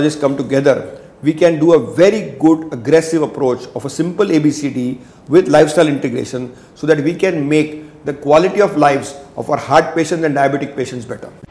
cardiologists come together, we can do a very good aggressive approach of a simple ABCD with lifestyle integration so that we can make the quality of lives of our heart patients and diabetic patients better.